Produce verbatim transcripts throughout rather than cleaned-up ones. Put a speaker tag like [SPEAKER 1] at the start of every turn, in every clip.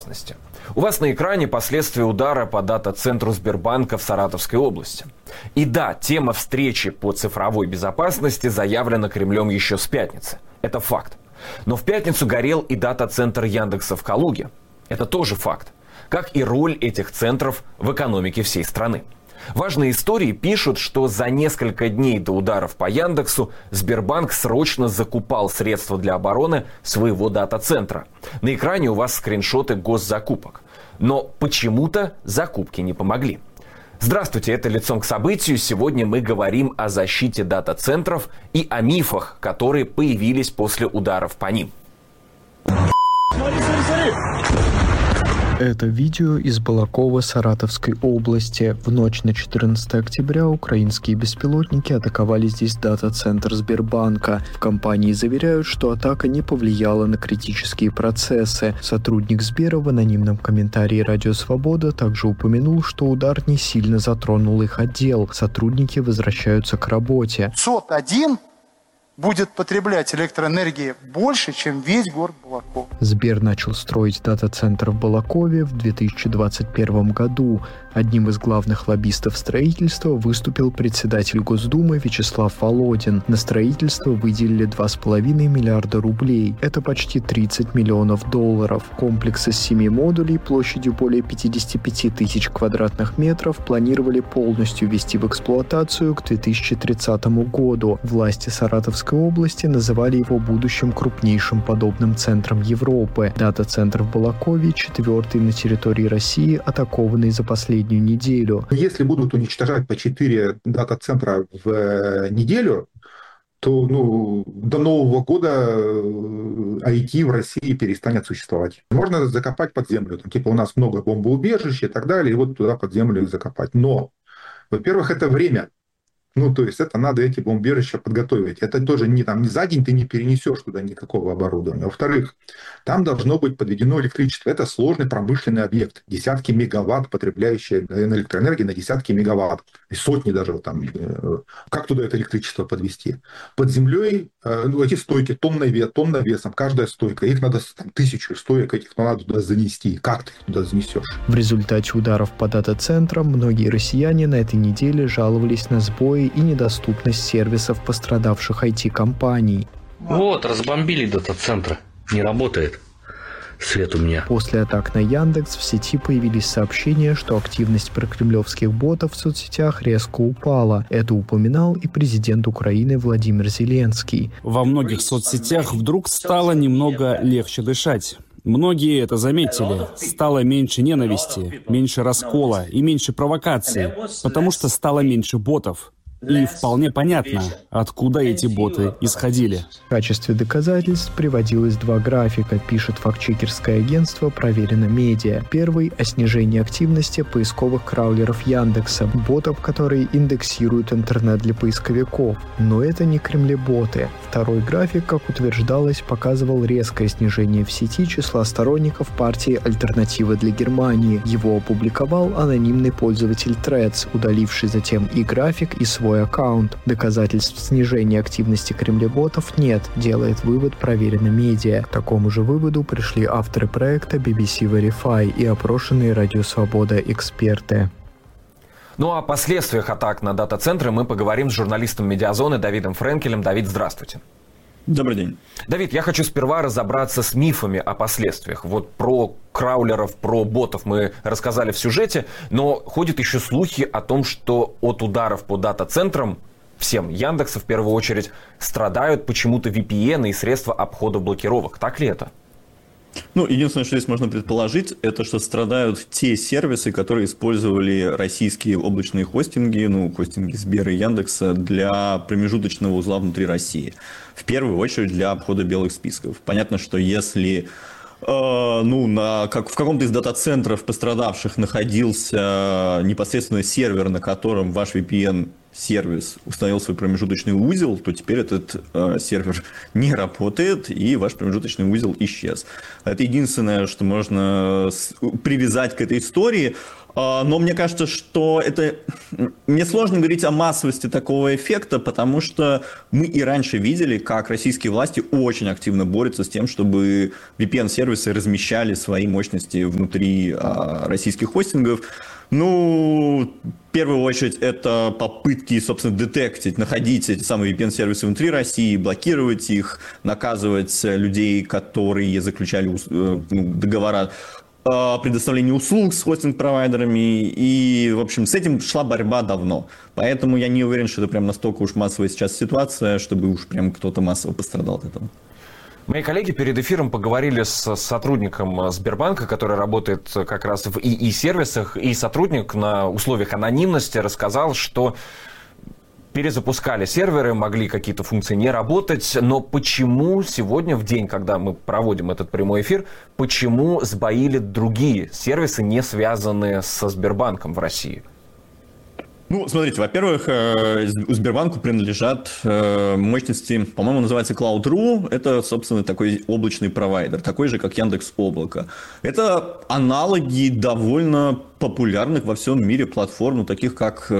[SPEAKER 1] У вас на экране последствия удара по дата-центру Сбербанка в Саратовской области. И да, тема встречи по цифровой безопасности заявлена Кремлем еще с пятницы. Это факт. Но в пятницу горел и дата-центр Яндекса в Калуге. Это тоже факт. Как и роль этих центров в экономике всей страны. Важные истории пишут, что за несколько дней до ударов по Яндексу Сбербанк срочно закупал средства для обороны своего дата-центра. На экране у вас скриншоты госзакупок. Но почему-то закупки не помогли. Здравствуйте, это «Лицом к событию». Сегодня мы говорим о защите дата-центров и о мифах, которые появились после ударов по ним.
[SPEAKER 2] Смотри, смотри, смотри.
[SPEAKER 3] Это видео из Балакова Саратовской области. В ночь на четырнадцатое октября украинские беспилотники атаковали здесь дата-центр Сбербанка. В компании заверяют, что атака не повлияла на критические процессы. Сотрудник Сбера в анонимном комментарии «Радио Свобода» также упомянул, что удар не сильно затронул их отдел. Сотрудники возвращаются к работе.
[SPEAKER 4] СОТ один будет потреблять электроэнергии больше, чем весь город Балаков.
[SPEAKER 3] Сбер начал строить дата-центр в Балакове в две тысячи двадцать первом году. Одним из главных лоббистов строительства выступил председатель Госдумы Вячеслав Володин. На строительство выделили два с половиной миллиарда рублей. Это почти тридцать миллионов долларов. Комплекс из семи модулей площадью более пятидесяти пяти тысяч квадратных метров планировали полностью ввести в эксплуатацию к две тысячи тридцатому году. Власти Саратовской области называли его будущим крупнейшим подобным центром Европы. Дата-центр в Балакове четвертый на территории России, атакованный за последние неделю.
[SPEAKER 5] Если будут уничтожать по четыре дата-центра в неделю, то ну, до Нового года ай ти в России перестанет существовать. Можно закопать под землю. Там, типа у нас много бомбоубежищ и так далее, и вот туда под землю их закопать. Но, во-первых, это время. Ну, то есть это надо эти бомбоубежища подготовить. Это тоже не, там, не за день ты не перенесешь туда никакого оборудования. Во-вторых, там должно быть подведено электричество. Это сложный промышленный объект. Десятки мегаватт, потребляющие электроэнергии на десятки мегаватт. И сотни даже. Там. Как туда это электричество подвести? Под землей ну, эти стойки, тонной, вес, тонной весом, каждая стойка. Их надо там, тысячу стоек, этих надо туда занести. Как ты их туда занесешь?
[SPEAKER 3] В результате ударов по дата-центрам многие россияне на этой неделе жаловались на сбои и недоступность сервисов пострадавших ай ти-компаний.
[SPEAKER 6] Вот, разбомбили дата-центры. Не работает. Свет у меня.
[SPEAKER 3] После атак на Яндекс в сети появились сообщения, что активность прокремлевских ботов в соцсетях резко упала. Это упоминал и президент Украины Владимир Зеленский.
[SPEAKER 7] Во многих соцсетях вдруг стало немного легче дышать. Многие это заметили. Стало меньше ненависти, меньше раскола и меньше провокаций, потому что стало меньше ботов. И вполне понятно, откуда эти боты исходили.
[SPEAKER 3] В качестве доказательств приводилось два графика, пишет фактчекерское агентство «Проверено медиа». Первый – о снижении активности поисковых краулеров Яндекса, ботов, которые индексируют интернет для поисковиков. Но это не кремлеботы. Второй график, как утверждалось, показывал резкое снижение в сети числа сторонников партии «Альтернатива для Германии». Его опубликовал анонимный пользователь Threads, удаливший затем и график, и свой аккаунт. Доказательств снижения активности кремлеботов нет, делает вывод «Проверено медиа». К такому же выводу пришли авторы проекта би би си Verify и опрошенные «Радио Свобода» эксперты.
[SPEAKER 1] Ну а о последствиях атак на дата-центры мы поговорим с журналистом «Медиазоны» Давидом Френкелем. Давид, здравствуйте.
[SPEAKER 2] Добрый день.
[SPEAKER 1] Давид, я хочу сперва разобраться с мифами о последствиях. Вот про краулеров, про ботов мы рассказали в сюжете, но ходят еще слухи о том, что от ударов по дата-центрам, всем Яндекса в первую очередь, страдают почему-то ви пи эн и средства обхода блокировок. Так ли это?
[SPEAKER 2] Ну, единственное, что здесь можно предположить, это что страдают те сервисы, которые использовали российские облачные хостинги, ну, хостинги Сбера и Яндекса для промежуточного узла внутри России. В первую очередь для обхода белых списков. Понятно, что если э, ну, на, как в каком-то из дата-центров пострадавших находился непосредственно сервер, на котором ваш ви пи эн сервис установил свой промежуточный узел, то теперь этот э, сервер не работает, и ваш промежуточный узел исчез. Это единственное, что можно привязать к этой истории. Но мне кажется, что это... Мне сложно говорить о массовости такого эффекта, потому что мы и раньше видели, как российские власти очень активно борются с тем, чтобы ви пи эн-сервисы размещали свои мощности внутри а, российских хостингов. Ну, в первую очередь, это попытки, собственно, детектить, находить эти самые ви пи эн-сервисы внутри России, блокировать их, наказывать людей, которые заключали договора о предоставлении услуг с хостинг-провайдерами, и, в общем, с этим шла борьба давно. Поэтому я не уверен, что это прям настолько уж массовая сейчас ситуация, чтобы уж прям кто-то массово пострадал от этого.
[SPEAKER 1] Мои коллеги перед эфиром поговорили с сотрудником Сбербанка, который работает как раз в ИИ-сервисах, и сотрудник на условиях анонимности рассказал, что перезапускали серверы, могли какие-то функции не работать, но почему сегодня, в день, когда мы проводим этот прямой эфир, почему сбоили другие сервисы, не связанные со Сбербанком в России?
[SPEAKER 2] Ну, смотрите, во-первых, у Сбербанку принадлежат мощности, по-моему, называется Cloud.ru. Это, собственно, такой облачный провайдер, такой же, как Яндекс.Облако. Это аналоги довольно популярных во всем мире платформ, таких как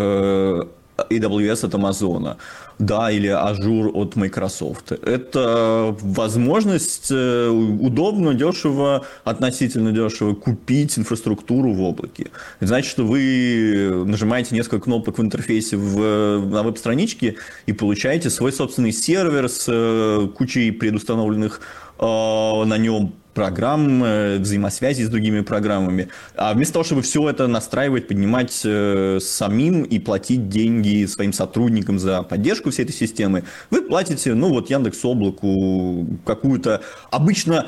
[SPEAKER 2] эй дабл ю эс от Амазона, да, или Azure от Microsoft. Это возможность удобно, дешево, относительно дешево купить инфраструктуру в облаке. Это значит, что вы нажимаете несколько кнопок в интерфейсе в, на веб-страничке и получаете свой собственный сервер с кучей предустановленных э, на нем программ, взаимосвязи с другими программами. А вместо того, чтобы все это настраивать, поднимать э, самим и платить деньги своим сотрудникам за поддержку всей этой системы, вы платите, ну вот, Яндекс.Облаку какую-то обычно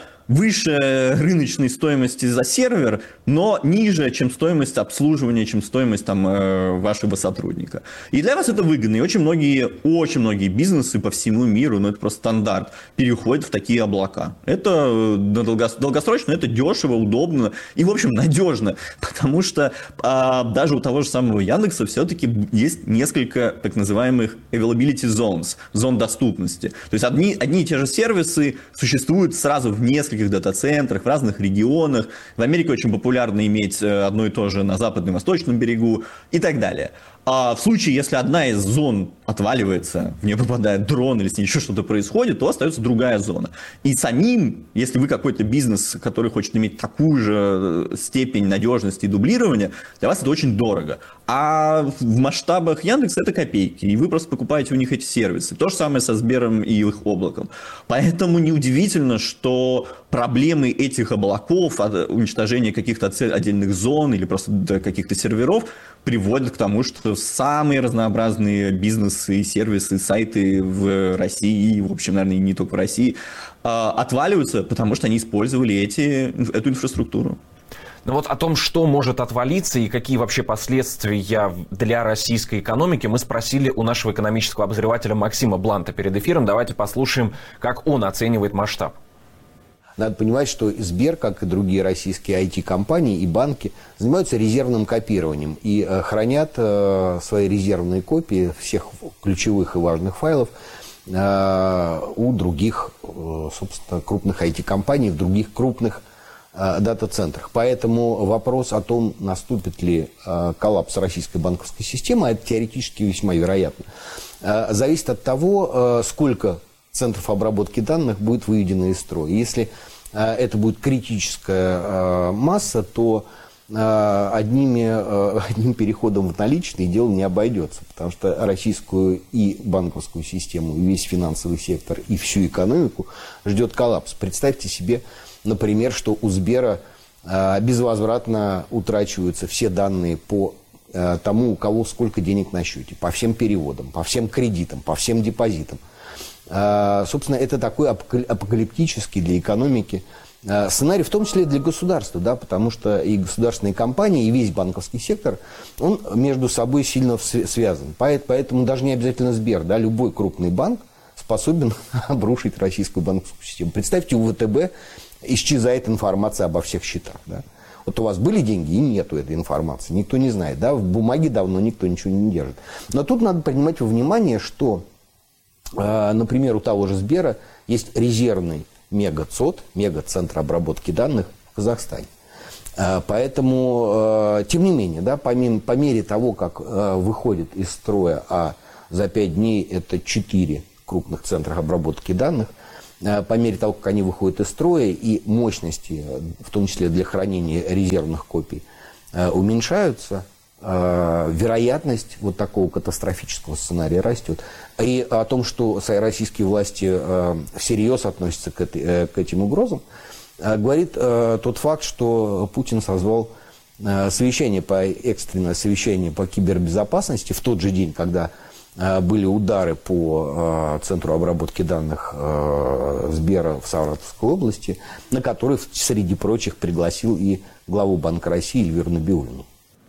[SPEAKER 2] выше рыночной стоимости за сервер, но ниже, чем стоимость обслуживания, чем стоимость там, вашего сотрудника. И для вас это выгодно. И очень многие, очень многие бизнесы по всему миру, ну это просто стандарт, переходят в такие облака. Это долгосрочно, это дешево, удобно и, в общем, надежно. Потому что а, даже у того же самого Яндекса все-таки есть несколько так называемых availability zones, зон доступности. То есть одни, одни и те же сервисы существуют сразу в нескольких дата-центрах, в разных регионах. В Америке очень популярно иметь одно и то же на западном и восточном берегу и так далее. А в случае, если одна из зон отваливается, в нее попадает дрон или с ней еще что-то происходит, то остается другая зона. И самим, если вы какой-то бизнес, который хочет иметь такую же степень надежности и дублирования, для вас это очень дорого. А в масштабах Яндекса это копейки, и вы просто покупаете у них эти сервисы. То же самое со Сбером и их облаком. Поэтому неудивительно, что проблемы этих облаков, уничтожение каких-то отдельных зон или просто каких-то серверов приводят к тому, что самые разнообразные бизнесы, сервисы, сайты в России, в общем, наверное, и не только в России, отваливаются, потому что они использовали эти, эту инфраструктуру.
[SPEAKER 1] Ну вот о том, что может отвалиться и какие вообще последствия для российской экономики, мы спросили у нашего экономического обозревателя Максима Бланта перед эфиром. Давайте послушаем, как он оценивает масштаб.
[SPEAKER 8] Надо понимать, что Сбер, как и другие российские ай ти-компании и банки, занимаются резервным копированием и э, хранят э, свои резервные копии всех ключевых и важных файлов э, у других, э, собственно, крупных ай ти-компаний, в других крупных э, дата-центрах. Поэтому вопрос о том, наступит ли э, коллапс российской банковской системы, это теоретически весьма вероятно, э, зависит от того, э, сколько центров обработки данных будет выведено из строя. Если э, это будет критическая э, масса, то э, одними, э, одним переходом в наличные дело не обойдется, потому что российскую и банковскую систему, и весь финансовый сектор, и всю экономику ждет коллапс. Представьте себе, например, что у Сбера э, безвозвратно утрачиваются все данные по э, тому, у кого сколько денег на счете, по всем переводам, по всем кредитам, по всем депозитам. Собственно, это такой апокалиптический для экономики сценарий, в том числе и для государства, да, потому что и государственные компании, и весь банковский сектор, он между собой сильно связан. Поэтому даже не обязательно Сбер, да, любой крупный банк способен обрушить российскую банковскую систему. Представьте, у вэ тэ бэ исчезает информация обо всех счетах. Да. Вот у вас были деньги, и нету этой информации. Никто не знает. Да? В бумаге давно никто ничего не держит. Но тут надо принимать во внимание, что, например, у того же Сбера есть резервный мега-ЦОД, мега-центр обработки данных в Казахстане. Поэтому, тем не менее, да, помимо, по мере того, как выходит из строя, а за пять дней это четыре крупных центра обработки данных, по мере того, как они выходят из строя и мощности, в том числе для хранения резервных копий, уменьшаются, вероятность вот такого катастрофического сценария растет. И о том, что российские власти всерьез относятся к, этой, к этим угрозам, говорит тот факт, что Путин созвал совещание по, экстренное совещание по кибербезопасности в тот же день, когда были удары по центру обработки данных Сбера в Саратовской области, на который, среди прочих, пригласил и главу Банка России Эльвиру Набиуллину.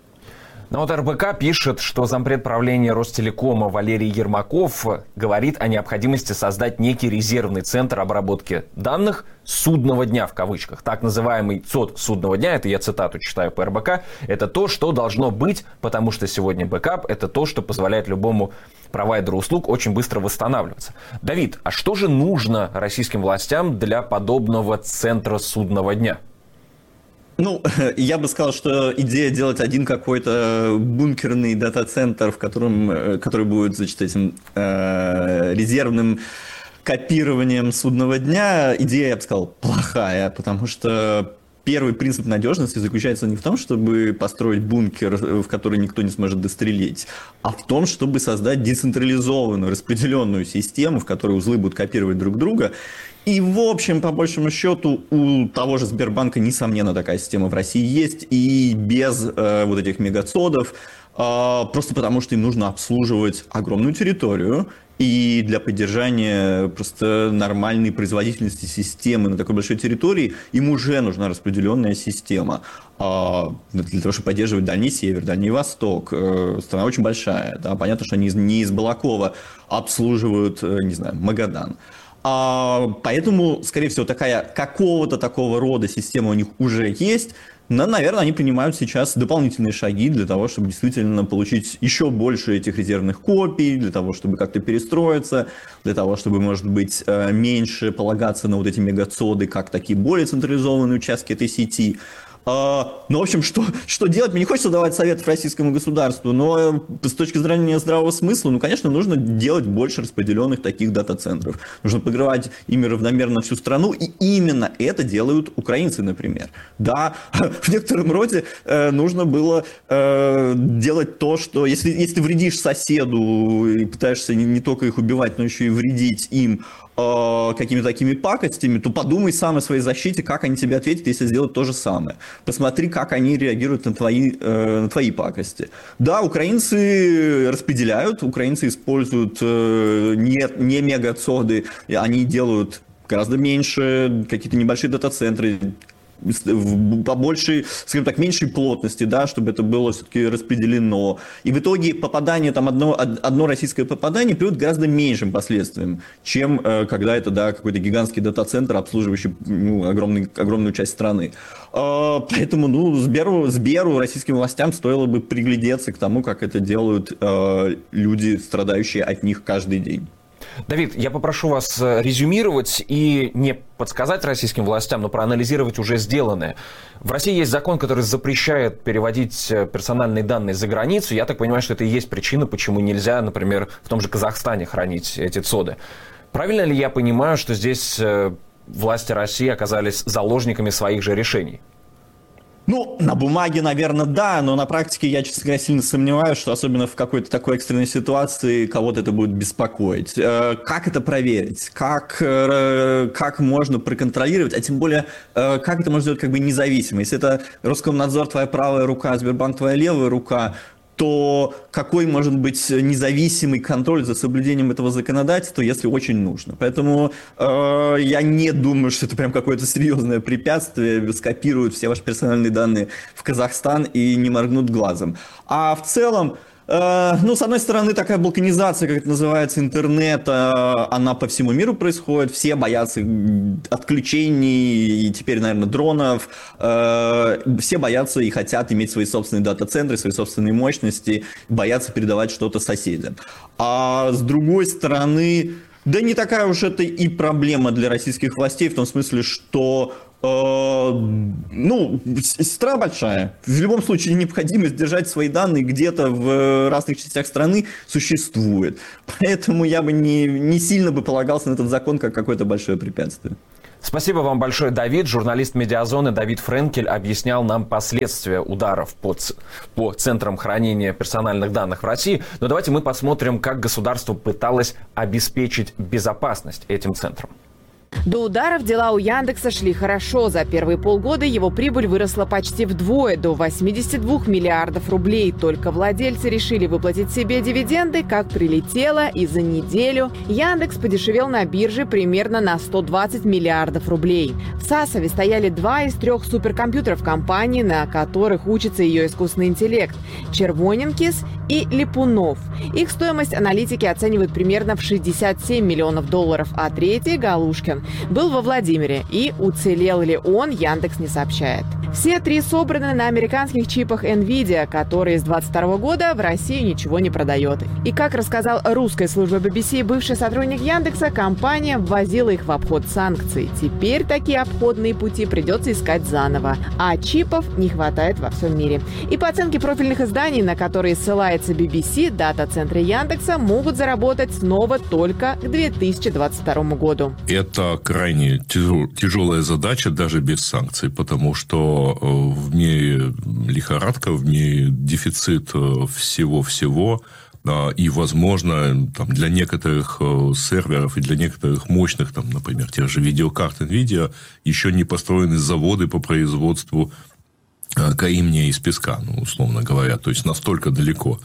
[SPEAKER 1] Но вот эр бэ ка пишет, что зампред правления Ростелекома Валерий Ермаков говорит о необходимости создать некий резервный центр обработки данных «судного дня» в кавычках. Так называемый ЦОД судного дня, это я цитату читаю по эр бэ ка, это то, что должно быть, потому что сегодня бэкап – это то, что позволяет любому провайдеру услуг очень быстро восстанавливаться. Давид, а что же нужно российским властям для подобного центра судного дня?
[SPEAKER 2] Ну, я бы сказал, что идея делать один какой-то бункерный дата-центр, в котором, который будет, значит, этим э, резервным копированием судного дня, идея, я бы сказал, плохая, потому что первый принцип надежности заключается не в том, чтобы построить бункер, в который никто не сможет дострелить, а в том, чтобы создать децентрализованную, распределенную систему, в которой узлы будут копировать друг друга. И, в общем, по большому счету, у того же Сбербанка, несомненно, такая система в России есть, и без э, вот этих мегацодов, э, просто потому что им нужно обслуживать огромную территорию, и для поддержания просто нормальной производительности системы на такой большой территории им уже нужна распределенная система. Э, для того, чтобы поддерживать Дальний Север, Дальний Восток, э, страна очень большая, да, понятно, что они не из Балакова обслуживают, э, не знаю, Магадан. А, поэтому, скорее всего, такая, какого-то такого рода система у них уже есть, но, наверное, они принимают сейчас дополнительные шаги для того, чтобы действительно получить еще больше этих резервных копий, для того, чтобы как-то перестроиться, для того, чтобы, может быть, меньше полагаться на вот эти мегацоды, как такие более централизованные участки этой сети. Uh, ну, в общем, что, что делать? Мне не хочется давать советов российскому государству, но с точки зрения здравого смысла, ну, конечно, нужно делать больше распределенных таких дата-центров. Нужно покрывать ими равномерно всю страну, и именно это делают украинцы, например. Да, в некотором роде э, нужно было э, делать то, что если, если ты вредишь соседу и пытаешься не, не только их убивать, но еще и вредить им какими-то такими пакостями, то подумай сам о своей защите, как они тебе ответят, если сделают то же самое. Посмотри, как они реагируют на твои, э, на твои пакости. Да, украинцы распределяют, украинцы используют э, не, не мегацоды, они делают гораздо меньше, какие-то небольшие дата-центры, по большей, скажем так, меньшей плотности, да, чтобы это было все-таки распределено. И в итоге попадание, там одно, одно российское попадание приводит к гораздо меньшим последствиям, чем э, когда это, да, какой-то гигантский дата-центр, обслуживающий, ну, огромный, огромную часть страны. Э, поэтому, ну, Сберу, Сберу, российским властям стоило бы приглядеться к тому, как это делают э, люди, страдающие от них каждый день.
[SPEAKER 1] Давид, я попрошу вас резюмировать и не подсказать российским властям, но проанализировать уже сделанное. В России есть закон, который запрещает переводить персональные данные за границу. Я так понимаю, что это и есть причина, почему нельзя, например, в том же Казахстане хранить эти ЦОДы. Правильно ли я понимаю, что здесь власти России оказались заложниками своих же решений?
[SPEAKER 2] Ну, на бумаге, наверное, да, но на практике я, честно говоря, сильно сомневаюсь, что особенно в какой-то такой экстренной ситуации кого-то это будет беспокоить. Как это проверить? Как, как можно проконтролировать? А тем более, как это можно сделать как бы независимо? Если это Роскомнадзор твоя правая рука, Сбербанк твоя левая рука, то какой может быть независимый контроль за соблюдением этого законодательства, если очень нужно. Поэтому э, я не думаю, что это прям какое-то серьезное препятствие, скопируют все ваши персональные данные в Казахстан и не моргнут глазом. А в целом, Ну, с одной стороны, такая балканизация, как это называется, интернета, она по всему миру происходит. Все боятся отключений и теперь, наверное, дронов. Все боятся и хотят иметь свои собственные дата-центры, свои собственные мощности, боятся передавать что-то соседям. А с другой стороны, да не такая уж это и проблема для российских властей, в том смысле, что ну, страна большая. В любом случае необходимость держать свои данные где-то в разных частях страны существует. Поэтому я бы не, не сильно бы полагался на этот закон как какое-то большое препятствие.
[SPEAKER 1] Спасибо вам большое, Давид. Журналист «Медиазоны» Давид Френкель объяснял нам последствия ударов по, по центрам хранения персональных данных в России. Но давайте мы посмотрим, как государство пыталось обеспечить безопасность этим центрам.
[SPEAKER 9] До ударов дела у Яндекса шли хорошо. За первые полгода его прибыль выросла почти вдвое, до восемьдесят двух миллиардов рублей. Только владельцы решили выплатить себе дивиденды, как прилетело, и за неделю Яндекс подешевел на бирже примерно на сто двадцать миллиардов рублей. В Сасове стояли два из трех суперкомпьютеров компании, на которых учится ее искусственный интеллект – Червоненкис и Липунов. Их стоимость аналитики оценивают примерно в шестьдесят семь миллионов долларов, а третий – Галушкин был во Владимире, и уцелел ли он, Яндекс не сообщает. Все три собраны на американских чипах NVIDIA, которые с двадцать второго года в России ничего не продает. И как рассказал русская служба би би си бывший сотрудник Яндекса, компания ввозила их в обход санкций. Теперь такие обходные пути придется искать заново, а чипов не хватает во всем мире. И по оценке профильных изданий, на которые ссылается би би си, дата-центры Яндекса могут заработать снова только к две тысячи двадцать второму году.
[SPEAKER 10] Это крайне тяжелая задача даже без санкций, потому что в мире лихорадка, в мире дефицит всего-всего, и, возможно, там, для некоторых серверов и для некоторых мощных, там, например, тех же видеокарт NVIDIA еще не построены заводы по производству камня из песка, ну, условно говоря, то есть настолько далеко,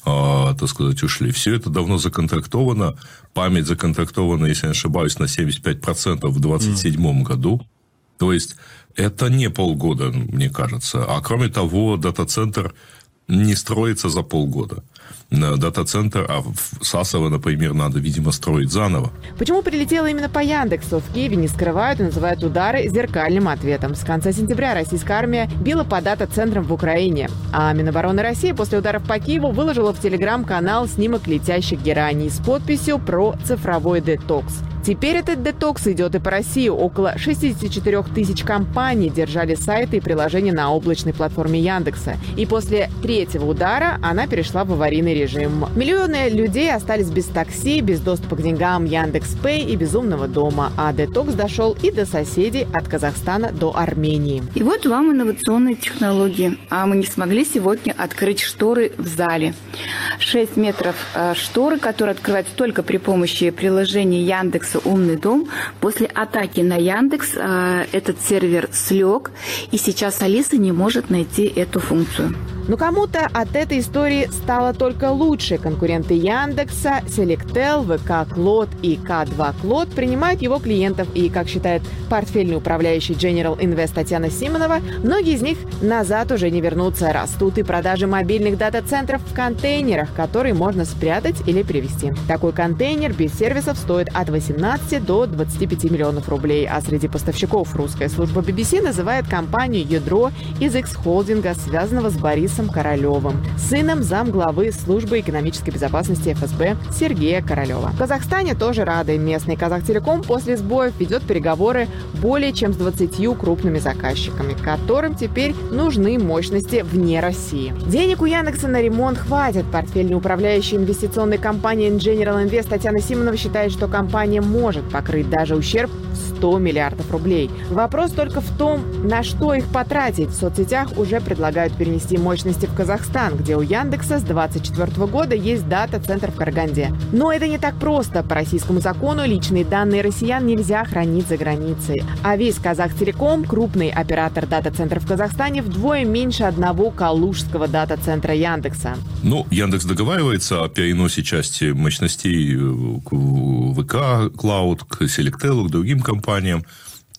[SPEAKER 10] э, так сказать, ушли. Все это давно законтрактовано, память законтрактована, если не ошибаюсь, на семьдесят пять процентов в двадцать седьмом году, то есть это не полгода, мне кажется, а кроме того, дата-центр не строится за полгода. Дата-центр, а в Сасово, например, надо, видимо, строить заново.
[SPEAKER 9] Почему прилетело именно по Яндексу? В Киеве не скрывают и называют удары зеркальным ответом. С конца сентября российская армия била по дата-центрам в Украине. А Минобороны России после ударов по Киеву выложила в Телеграм-канал снимок летящих гераний с подписью про цифровой детокс. Теперь этот детокс идет и по России. Около шестьдесят четыре тысяч компаний держали сайты и приложения на облачной платформе Яндекса. И после третьего удара она перешла в аварийный режим. Миллионы людей остались без такси, без доступа к деньгам Яндекс.Пэй и безумного дома. А детокс дошел и до соседей от Казахстана до Армении.
[SPEAKER 11] И вот вам инновационные технологии. А мы не смогли сегодня открыть шторы в зале. шесть метров шторы, которые открываются только при помощи приложения Яндекс «Умный дом». После атаки на Яндекс э, этот сервер слег, и сейчас Алиса не может найти эту функцию.
[SPEAKER 9] Но кому-то от этой истории стало только лучше. Конкуренты Яндекса, Selectel, вэ ка Клод и ка два Клод принимают его клиентов. И, как считает портфельный управляющий General Invest Татьяна Симонова, многие из них назад уже не вернутся. Растут и продажи мобильных дата-центров в контейнерах, которые можно спрятать или перевезти. Такой контейнер без сервисов стоит от восемнадцати до двадцати пяти миллионов рублей. А среди поставщиков русская служба би би си называет компанию «Ядро» из X-холдинга, связанного с Борисом Королевым, сыном замглавы службы экономической безопасности эф эс бэ Сергея Королева. В Казахстане тоже рады. Местный Казахтелеком после сбоев ведет переговоры более чем с двадцатью крупными заказчиками, которым теперь нужны мощности вне России. Денег у Яндекса на ремонт хватит. Портфельный управляющий инвестиционной компании General Invest Татьяна Симонова считает, что компания может покрыть даже ущерб в сто миллиардов рублей. Вопрос только в том, на что их потратить. В соцсетях уже предлагают перенести мощности в Казахстан, где у Яндекса с двадцать четвёртого года есть дата-центр в Караганде. Но это не так просто. По российскому закону личные данные россиян нельзя хранить за границей. А весь Казахтелеком, крупный оператор дата-центров в Казахстане, вдвое меньше одного калужского дата-центра Яндекса.
[SPEAKER 10] Ну, Яндекс договаривается о переносе части мощностей к вэ ка Клауд, к Selectel, к другим компаниям.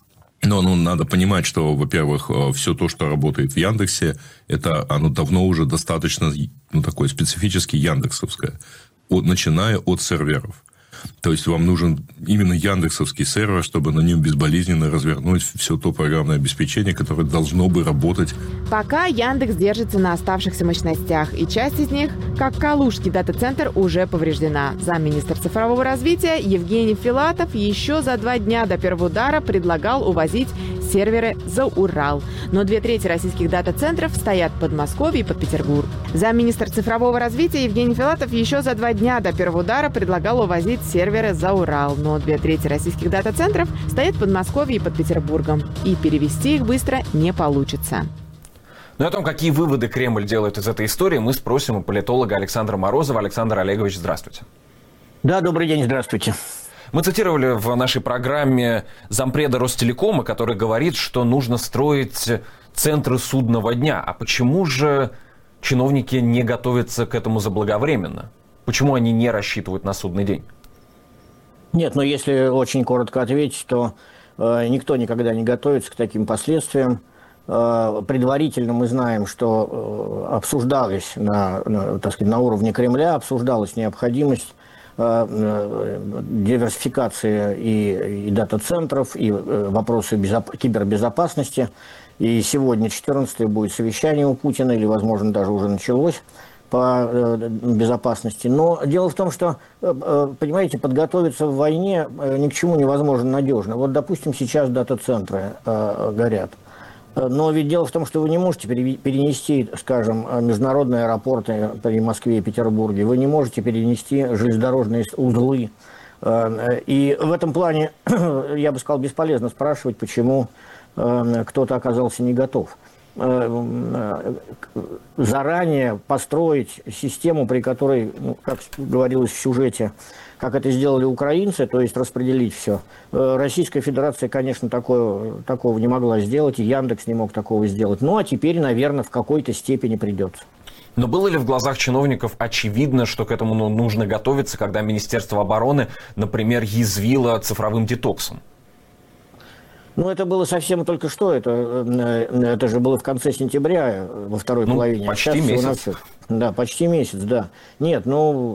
[SPEAKER 10] Но ну, надо понимать, что, во-первых, все то, что работает в Яндексе, это оно давно уже достаточно, ну, такое специфически яндексовское, от, начиная от серверов. То есть, вам нужен именно яндексовский сервер, чтобы на нем безболезненно развернуть все то программное обеспечение, которое должно бы работать.
[SPEAKER 9] Пока Яндекс держится на оставшихся мощностях, и часть из них, как Калужский дата-центр, уже повреждена. Замминистра цифрового развития Евгений Филатов еще за два дня до первого удара предлагал увозить серверы за Урал. Но две трети российских дата-центров стоят в Подмосковье и под Петербург. Замминистра цифрового развития Евгений Филатов еще за два дня до первого удара предлагал увозить серверы за Урал. Но две трети российских дата-центров стоят в Подмосковье и под Петербургом. И перевести их быстро не получится.
[SPEAKER 1] Ну и о том, какие выводы Кремль делает из этой истории, мы спросим у политолога Александра Морозова. Александр Олегович, здравствуйте.
[SPEAKER 12] Да, добрый день, здравствуйте.
[SPEAKER 1] Мы цитировали в нашей программе зампреда Ростелекома, который говорит, что нужно строить центры судного дня. А почему же чиновники не готовятся к этому заблаговременно? Почему они не рассчитывают на судный день?
[SPEAKER 12] Нет, но если очень коротко ответить, то э, никто никогда не готовится к таким последствиям. Э, предварительно мы знаем, что э, обсуждалось на, на, так сказать, на уровне Кремля, обсуждалась необходимость э, э, диверсификации и, и дата-центров, и э, вопросы безоп- кибербезопасности. И сегодня, четырнадцатое, будет совещание у Путина, или, возможно, даже уже началось, по безопасности. Но дело в том, что, понимаете, подготовиться в войне ни к чему невозможно надежно. Вот, допустим, сейчас дата-центры э, горят. Но ведь дело в том, что вы не можете перенести, скажем, международные аэропорты при Москве и Петербурге. Вы не можете перенести железнодорожные узлы. И в этом плане, я бы сказал, бесполезно спрашивать, почему кто-то оказался не готов. Заранее построить систему, при которой, ну, как говорилось в сюжете, как это сделали украинцы, то есть распределить все. Российская Федерация, конечно, такое, такого не могла сделать, и Яндекс не мог такого сделать. Ну, а теперь, наверное, в какой-то степени придется.
[SPEAKER 1] Но было ли в глазах чиновников очевидно, что к этому ну, нужно готовиться, когда Министерство обороны, например, язвило цифровым детоксом?
[SPEAKER 12] Ну, это было совсем только что, это, это же было в конце сентября, во второй ну, половине.
[SPEAKER 1] Почти месяц.
[SPEAKER 12] Да, почти месяц, да. Нет, ну,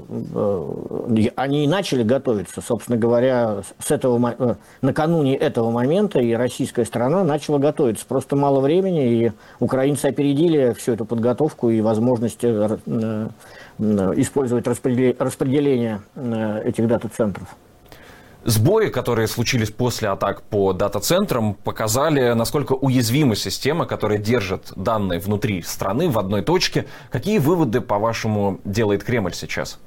[SPEAKER 12] они и начали готовиться, собственно говоря, с этого, накануне этого момента, и российская сторона начала готовиться. Просто мало времени, и украинцы опередили всю эту подготовку и возможность использовать распределение этих дата-центров.
[SPEAKER 1] Сбои, которые случились после атак по дата-центрам, показали, насколько уязвима система, которая держит данные внутри страны в одной точке. Какие выводы, по-вашему, делает Кремль сейчас?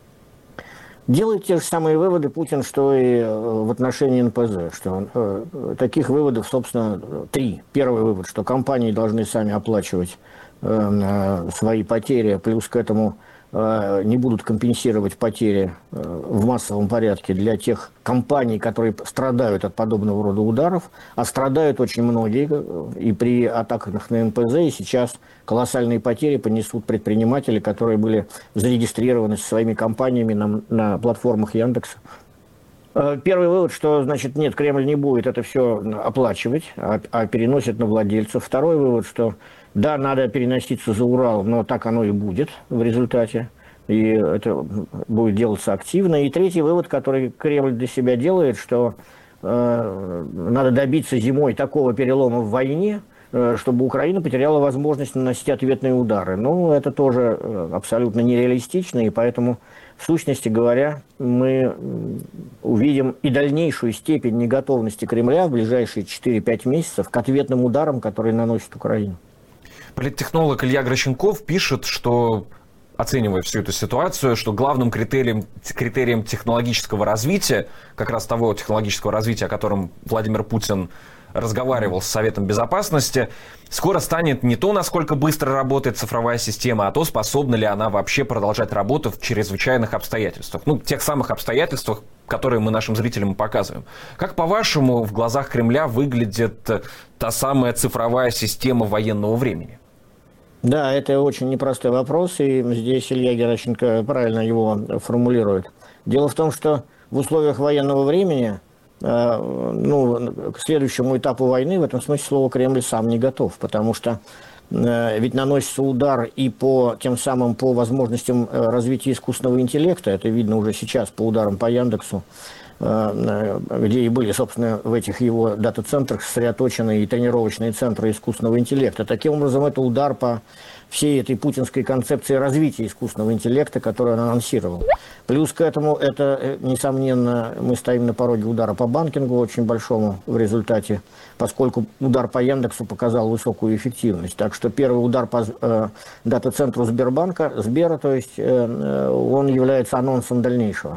[SPEAKER 12] Делает те же самые выводы Путин, что и в отношении эн пэ зэ. Что, э, таких выводов, собственно, три. Первый вывод, что компании должны сами оплачивать э, свои потери, плюс к этому не будут компенсировать потери в массовом порядке для тех компаний, которые страдают от подобного рода ударов, а страдают очень многие, и при атаках на эн пэ зэ и сейчас колоссальные потери понесут предприниматели, которые были зарегистрированы со своими компаниями на, на платформах Яндекса. Первый вывод, что, значит, нет, Кремль не будет это все оплачивать, а, а переносит на владельцев. Второй вывод, что да, надо переноситься за Урал, но так оно и будет в результате, и это будет делаться активно. И третий вывод, который Кремль для себя делает, что э, надо добиться зимой такого перелома в войне, э, чтобы Украина потеряла возможность наносить ответные удары. Ну, это тоже абсолютно нереалистично, и поэтому, в сущности говоря, мы увидим и дальнейшую степень неготовности Кремля в ближайшие четыре-пять месяцев к ответным ударам, которые наносит Украина.
[SPEAKER 1] Политтехнолог Илья Гращенков пишет, что, оценивая всю эту ситуацию, что главным критерием, критерием технологического развития, как раз того технологического развития, о котором Владимир Путин разговаривал с Советом Безопасности, скоро станет не то, насколько быстро работает цифровая система, а то, способна ли она вообще продолжать работу в чрезвычайных обстоятельствах. Ну, тех самых обстоятельствах, которые мы нашим зрителям показываем. Как, по-вашему, в глазах Кремля выглядит та самая цифровая система военного времени?
[SPEAKER 12] Да, это очень непростой вопрос, и здесь Илья Геращенко правильно его формулирует. Дело в том, что в условиях военного времени ну, к следующему этапу войны, в этом смысле слова Кремль сам не готов, потому что ведь наносится удар и по тем самым по возможностям развития искусственного интеллекта, это видно уже сейчас по ударам по Яндексу, где и были, собственно, в этих его дата-центрах сосредоточены и тренировочные центры искусственного интеллекта. Таким образом, это удар по всей этой путинской концепции развития искусственного интеллекта, которую он анонсировал. Плюс к этому, это, несомненно, мы стоим на пороге удара по банкингу очень большому в результате, поскольку удар по Яндексу показал высокую эффективность. Так что первый удар по э, дата-центру Сбербанка, Сбера, то есть, э, он является анонсом дальнейшего.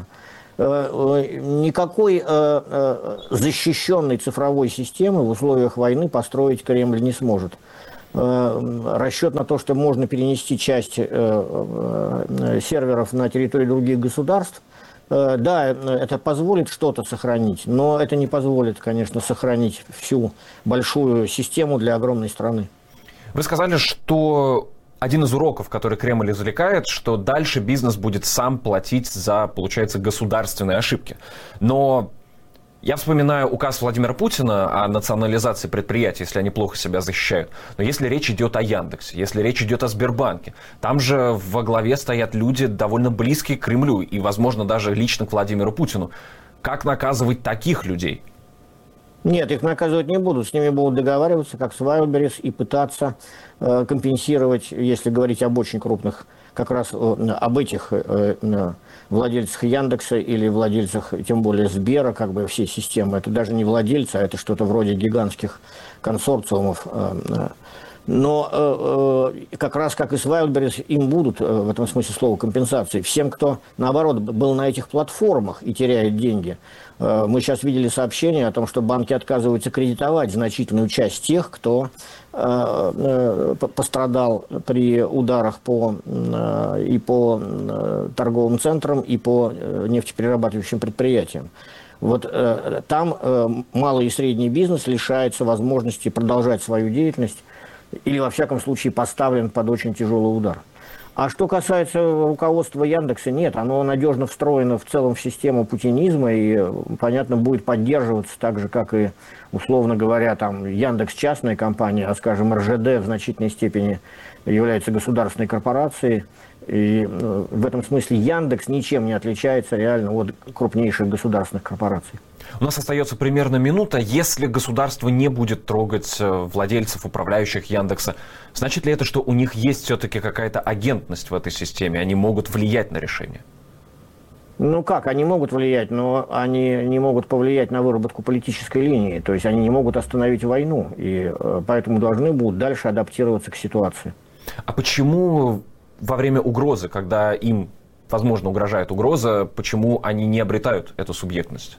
[SPEAKER 12] Никакой защищенной цифровой системы в условиях войны построить Кремль не сможет. Расчет на то, что можно перенести часть серверов на территорию других государств, да, это позволит что-то сохранить, но это не позволит, конечно, сохранить всю большую систему для огромной страны.
[SPEAKER 1] Вы сказали, что один из уроков, который Кремль извлекает, что дальше бизнес будет сам платить за, получается, государственные ошибки. Но я вспоминаю указ Владимира Путина о национализации предприятий, если они плохо себя защищают. Но если речь идет о Яндексе, если речь идет о Сбербанке, там же во главе стоят люди довольно близкие к Кремлю и, возможно, даже лично к Владимиру Путину. Как наказывать таких людей?
[SPEAKER 12] Нет, их наказывать не будут. С ними будут договариваться, как с Wildberries, и пытаться э, компенсировать, если говорить об очень крупных, как раз э, об этих э, э, владельцах Яндекса или владельцах, тем более Сбера, как бы всей системы. Это даже не владельцы, а это что-то вроде гигантских консорциумов. Э, э. Но э, э, как раз как и с Wildberries, им будут, э, в этом смысле слова, компенсации. Всем, кто, наоборот, был на этих платформах и теряет деньги. Э, мы сейчас видели сообщение о том, что банки отказываются кредитовать значительную часть тех, кто э, э, пострадал при ударах по, э, и по э, торговым центрам, и по э, нефтеперерабатывающим предприятиям. Вот э, там э, малый и средний бизнес лишается возможности продолжать свою деятельность, или, во всяком случае, поставлен под очень тяжелый удар. А что касается руководства Яндекса, нет, оно надежно встроено в целом в систему путинизма и, понятно, будет поддерживаться так же, как и, условно говоря, там Яндекс частная компания, а, скажем, эр жэ дэ в значительной степени является государственной корпорацией. И в этом смысле Яндекс ничем не отличается реально от крупнейших государственных корпораций.
[SPEAKER 1] У нас остается примерно минута. Если государство не будет трогать владельцев, управляющих Яндекса, значит ли это, что у них есть все-таки какая-то агентность в этой системе? Они могут влиять на решение?
[SPEAKER 12] Ну как, они могут влиять, но они не могут повлиять на выработку политической линии. То есть они не могут остановить войну. И поэтому должны будут дальше адаптироваться к ситуации.
[SPEAKER 1] А почему во время угрозы, когда им, возможно, угрожает угроза, почему они не обретают эту субъектность?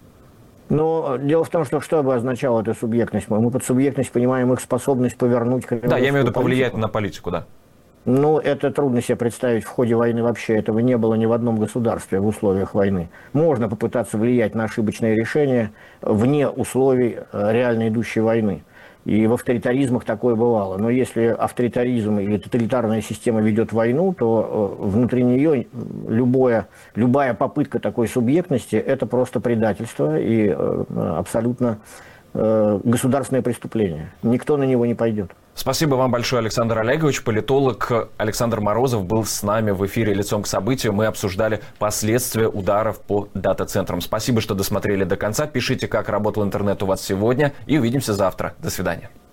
[SPEAKER 12] Но дело в том, что что бы означала эта субъектность? Мы под субъектность понимаем их способность повернуть кремлевскую
[SPEAKER 1] Да, я имею в виду
[SPEAKER 12] политику.
[SPEAKER 1] повлиять на политику, да.
[SPEAKER 12] Ну, это трудно себе представить в ходе войны вообще. Этого не было ни в одном государстве в условиях войны. Можно попытаться влиять на ошибочные решения вне условий реально идущей войны. И в авторитаризмах такое бывало. Но если авторитаризм или тоталитарная система ведет войну, то внутри нее любое, любая попытка такой субъектности – это просто предательство и абсолютно государственное преступление. Никто на него не пойдет.
[SPEAKER 1] Спасибо вам большое, Александр Олегович. Политолог Александр Морозов был с нами в эфире «Лицом к событию». Мы обсуждали последствия ударов по дата-центрам. Спасибо, что досмотрели до конца. Пишите, как работал интернет у вас сегодня. И увидимся завтра. До свидания.